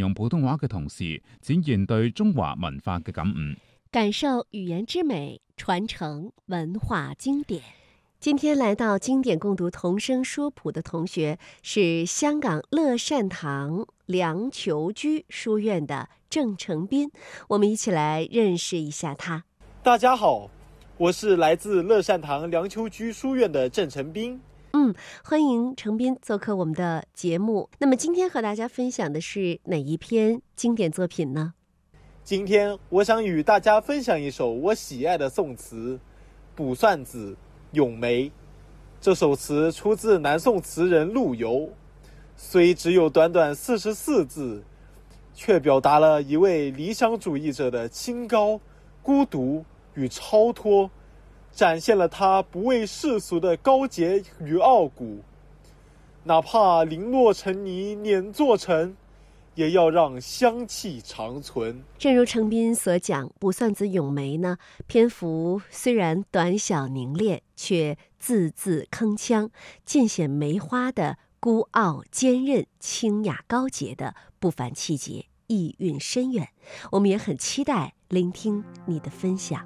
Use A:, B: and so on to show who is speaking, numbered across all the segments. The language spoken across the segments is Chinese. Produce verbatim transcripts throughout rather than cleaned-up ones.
A: 用普通話嘅同時，展現對中華文化嘅感悟，
B: 感受語言之美，傳承文化經典。今天來到經典共讀童聲說譜的同學是香港樂善堂梁逑居書院的鄭成斌，我們一起來認識一下他。
C: 大家好，我是來自樂善堂梁逑居書院的鄭成斌。
B: 嗯，歡迎成斌做客我們的節目。那麼今天和大家分享的是哪一篇經典作品呢？
C: 今天我想與大家分享一首我喜愛的宋詞《卜算子·詠梅》。這首詞出自南宋詞人陸游，雖只有短短四十四字，卻表達了一位理想主義者的清高、孤獨與超脫，展現了他不畏世俗的高潔與傲骨。哪怕零落成泥碾作成，也要讓香氣長存。
B: 正如成斌所講，《卜算子·詠梅》呢，篇幅雖然短小凝練，卻字字鏗鏘，盡顯梅花的孤傲堅韌、清雅高潔的不凡氣節，意蘊深遠。我們也很期待聆聽你的分享。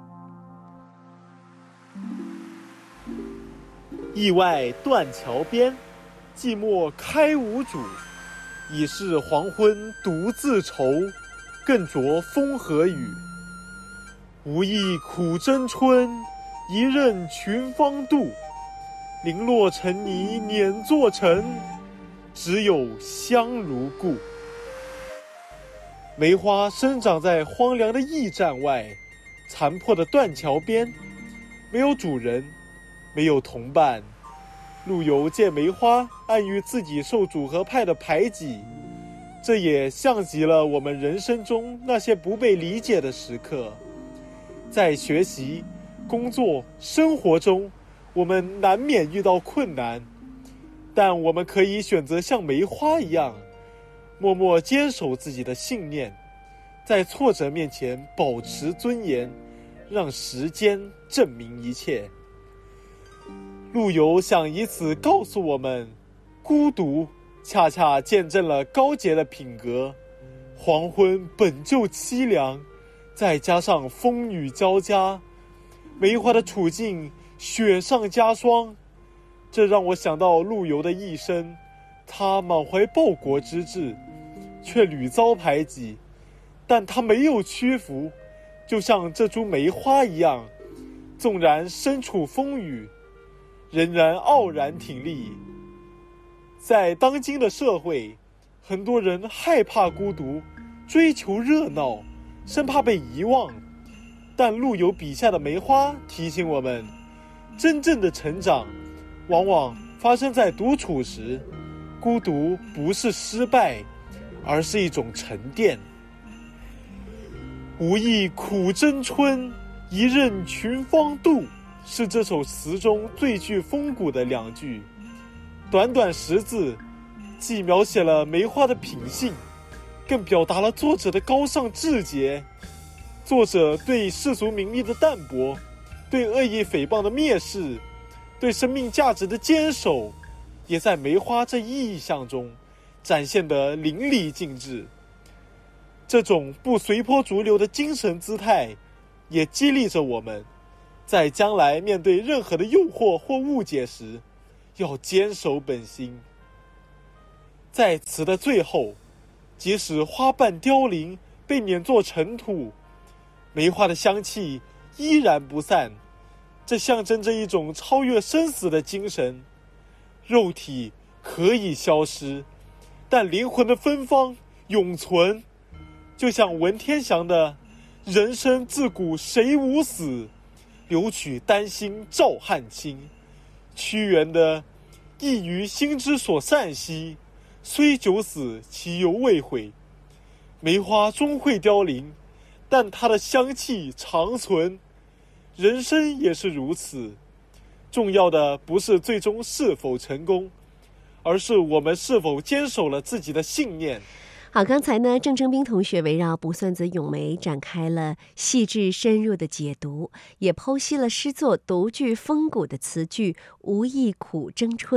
C: 驛外斷橋邊，寂寞開無主。已是黃昏獨自愁，更著風和雨。無意苦爭春，一任群芳妒。零落成泥碾作成，只有香如故。梅花生長在荒涼的驛站外，殘破的斷橋邊，沒有主人，沒有同伴。陸游借梅花暗喻自己受主和派的排擠，這也像極了我們人生中那些不被理解的時刻。在學習、工作、生活中，我們難免遇到困難，但我們可以選擇像梅花一樣，默默堅守自己的信念，在挫折面前保持尊嚴，讓時間證明一切。陸游想以此告訴我們，孤獨恰恰見證了高潔的品格，黃昏本就淒涼，再加上風雨交加，梅花的處境雪上加霜。這讓我想到陸游的一生，他滿懷報國之志，卻屢遭排擠，但他沒有屈服，就像這株梅花一樣，縱然身處風雨，仍然傲然挺立。在當今的社會，很多人害怕孤獨，追求熱鬧，生怕被遺忘。但陸游筆下的梅花提醒我們，真正的成長往往發生在獨處時，孤獨不是失敗，而是一種沉澱。無意苦爭春，一任群芳妒，是這首詞中最具風骨的兩句。短短十字，既描寫了梅花的品性，更表達了作者的高尚志節。作者對世俗名利的淡泊，對惡意誹謗的蔑視，對生命價值的堅守，也在梅花這意象中展現得淋漓盡致。這種不隨波逐流的精神姿態，也激勵着我們，在將來面對任何的誘惑或誤解時，要堅守本心。在詞的最後，即使花瓣凋零，被碾作塵土，梅花的香氣依然不散，這象徵着一種超越生死的精神。肉體可以消失，但靈魂的芬芳永存。就像文天祥的“人生自古誰無死，留取丹心照汗青”，屈原的“一於心之所善兮，雖九死其猶未悔”。梅花終會凋零，但它的香氣長存。人生也是如此，重要的不是最終是否成功，而是我們是否堅守了自己的信念。
B: 好，剛才呢，鄭成斌同學圍繞《卜算子·詠梅》展開了細緻深入的解讀，也剖析了詩作獨具風骨的詞句“無意苦爭春，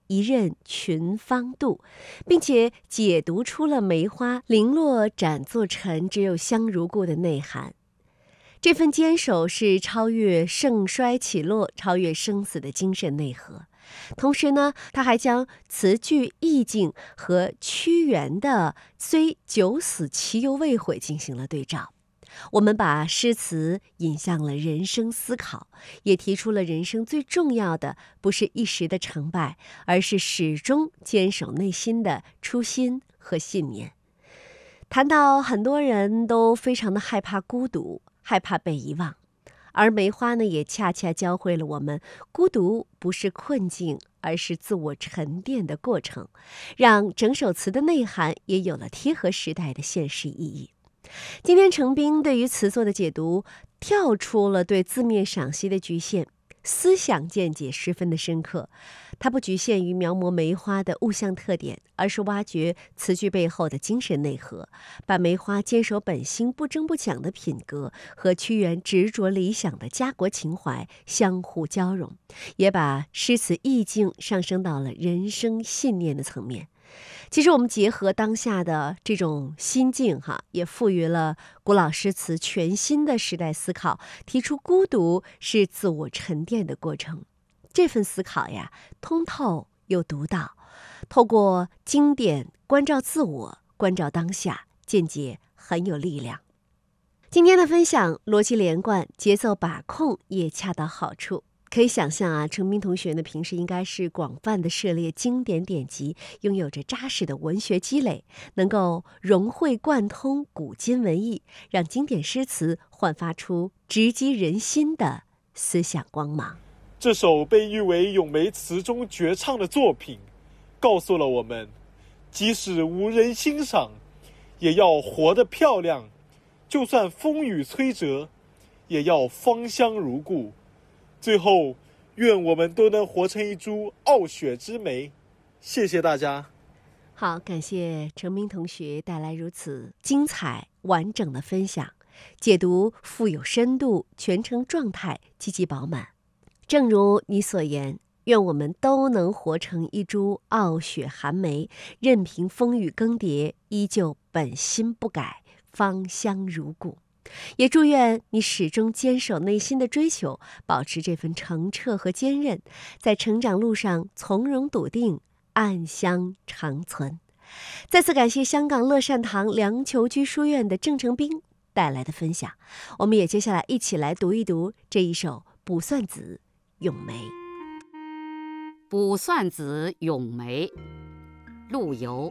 B: 一任群芳妒，并且解读出了梅花零落斩作尘，只有香如故的内涵。这份坚守是超越盛衰起落、超越生死的精神内核。同时呢，他还将词句意境和屈原的“虽九死其犹未悔”进行了对照。我们把诗词引向了人生思考，也提出了人生最重要的不是一时的成败，而是始终坚守内心的初心和信念。谈到很多人都非常的害怕孤独，害怕被遗忘，而梅花呢，也恰恰教会了我们，孤独不是困境，而是自我沉淀的过程，让整首词的内涵也有了贴合时代的现实意义。今天程彬对于词作的解读，跳出了对字面赏析的局限，思想见解十分的深刻。它不局限于描摹梅花的物象特点，而是挖掘词句背后的精神内核，把梅花坚守本心、不争不抢的品格和屈原执着理想的家国情怀相互交融，也把诗词意境上升到了人生信念的层面。其实我们结合当下的这种心境哈，也赋予了古老诗词全新的时代思考，提出孤独是自我沉淀的过程。这份思考呀，通透又独到，透过经典关照自我，关照当下，见解很有力量。今天的分享逻辑连贯，节奏把控也恰到好处。可以想象啊，程彬同学呢平时应该是广泛的涉猎经典典籍，拥有着扎实的文学积累，能够融会贯通古今文艺，让经典诗词焕发出直击人心的思想光芒。
C: 这首被誉为咏梅词中绝唱的作品，告诉了我们，即使无人欣赏，也要活得漂亮；就算风雨摧折，也要芳香如故。最后，愿我们都能活成一株傲雪之梅。谢谢大家。
B: 好，感谢程彬同学带来如此精彩完整的分享，解读富有深度，全程状态积极饱满。正如你所言，愿我们都能活成一株傲雪寒梅，任凭风雨更迭，依旧本心不改，芳香如故。也祝愿你始终坚守内心的追求，保持这份澄澈和坚韧，在成长路上从容笃定，暗香长存。再次感谢香港乐善堂梁遒居书院的郑程彬带来的分享。我们也接下来一起来读一读这一首《卜算子·咏梅》。
D: 《卜算子·咏梅》，陆游。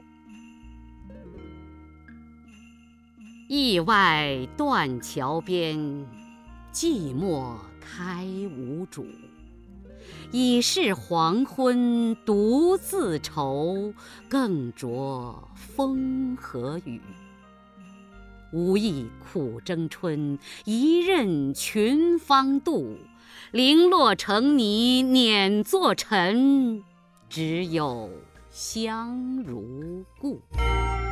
D: 驿外断桥边，寂寞开无主。已是黄昏独自愁，更着风和雨。无意苦争春，一任群芳妒。零落成泥碾作尘，只有香如故。